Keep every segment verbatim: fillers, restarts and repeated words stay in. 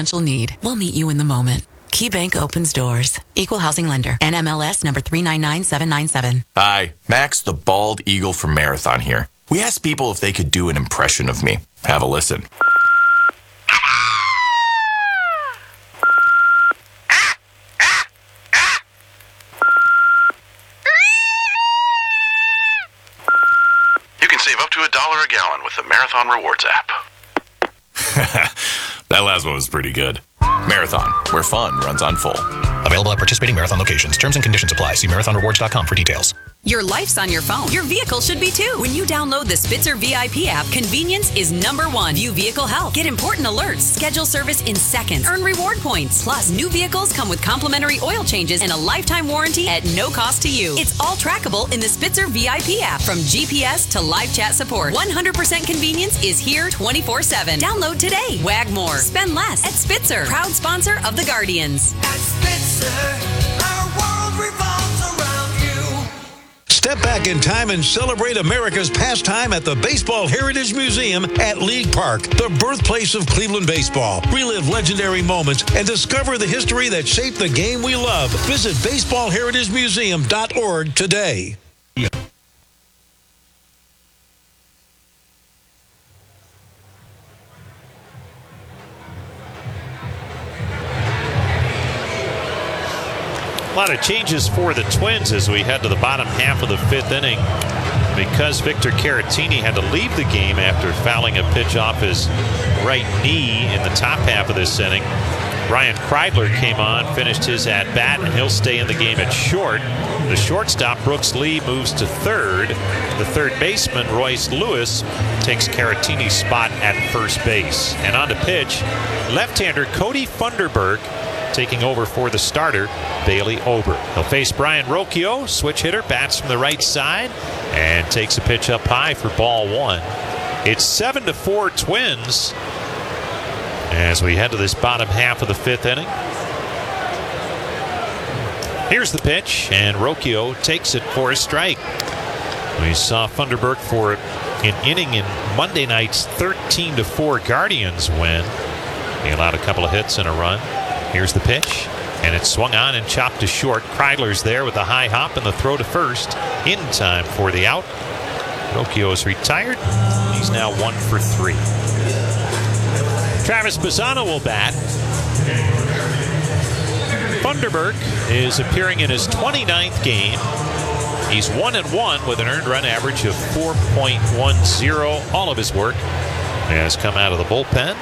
financial need. We'll meet you in the moment. KeyBank opens doors. Equal housing lender. N M L S number three nine nine seven nine seven. Hi, Max the Bald Eagle from Marathon here. We asked people if they could do an impression of me. Have a listen. You can save up to a dollar a gallon with the Marathon Rewards app. That last one was pretty good. Marathon, where fun runs on full. Available at participating Marathon locations. Terms and conditions apply. See marathon rewards dot com for details. Your life's on your phone. Your vehicle should be too. When you download the Spitzer V I P app, convenience is number one. View vehicle health. Get important alerts. Schedule service in seconds. Earn reward points. Plus, new vehicles come with complimentary oil changes and a lifetime warranty at no cost to you. It's all trackable in the Spitzer V I P app. From G P S to live chat support, one hundred percent convenience is here twenty-four seven. Download today. Wag more. Spend less at Spitzer. Proud sponsor of the Guardians. At Spitzer, our world revolves around you. Step back in time and celebrate America's pastime at the Baseball Heritage Museum at League Park, the birthplace of Cleveland baseball. Relive legendary moments and discover the history that shaped the game we love. Visit baseball heritage museum dot org today. A lot of changes for the Twins as we head to the bottom half of the fifth inning, because Victor Caratini had to leave the game after fouling a pitch off his right knee in the top half of this inning. Ryan Kreidler came on, finished his at-bat, and he'll stay in the game at short. The shortstop, Brooks Lee, moves to third. The third baseman, Royce Lewis, takes Caratini's spot at first base. And on to pitch, left-hander Cody Funderburk taking over for the starter, Bailey Ober. He'll face Brian Rocchio, switch hitter, bats from the right side, and takes a pitch up high for ball one. It's seven to four Twins as we head to this bottom half of the fifth inning. Here's the pitch, and Rocchio takes it for a strike. We saw Funderburk for an inning in Monday night's thirteen to four Guardians win. He allowed a couple of hits and a run. Here's the pitch, and it's swung on and chopped to short. Kreidler's there with the high hop and the throw to first in time for the out. Rocchio is retired. He's now one for three. Travis Bazzana will bat. Funderburk is appearing in his twenty-ninth game. He's one and one with an earned run average of four point one oh. All of his work has come out of the bullpen.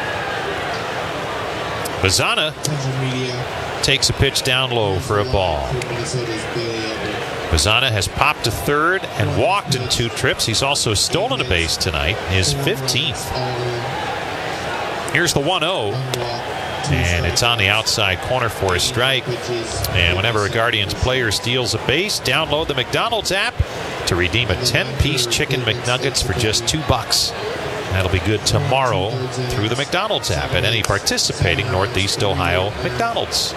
Bazzana takes a pitch down low for a ball. Bazzana has popped to third and walked in two trips. He's also stolen a base tonight, his fifteenth. Here's the one oh, and it's on the outside corner for a strike. And whenever a Guardians player steals a base, download the McDonald's app to redeem a ten-piece Chicken McNuggets for just two bucks. That'll be good tomorrow through the McDonald's app at any participating Northeast Ohio McDonald's.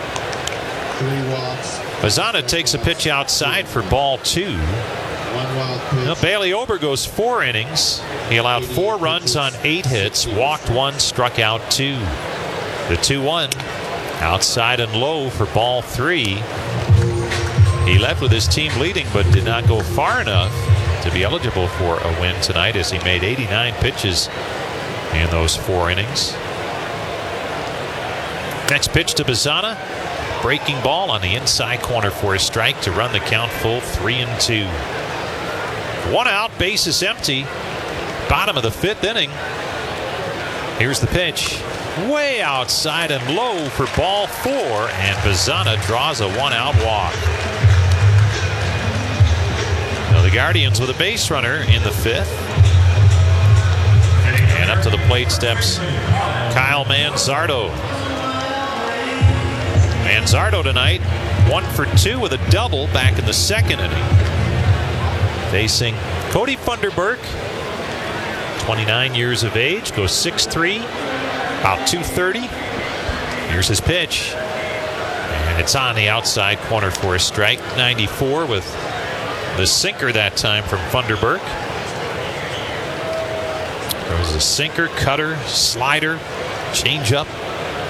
Bazzana takes a pitch outside for ball two. Now, Bailey Ober goes four innings. He allowed four runs on eight hits, walked one, struck out two. The two one outside and low for ball three. He left with his team leading but did not go far enough to be eligible for a win tonight, as he made eighty-nine pitches in those four innings. Next pitch to Bazzana. Breaking ball on the inside corner for a strike to run the count full three and two. One out, bases empty. Bottom of the fifth inning. Here's the pitch. Way outside and low for ball four, and Bazzana draws a one-out walk. Now the Guardians with a base runner in the fifth. And up to the plate steps Kyle Manzardo. Manzardo tonight, one for two with a double back in the second inning. Facing Cody Funderburk, twenty-nine years of age, goes six three, about two thirty. Here's his pitch. And it's on the outside corner for a strike. ninety-four with the sinker that time from Funderburk. There was a sinker, cutter, slider, changeup.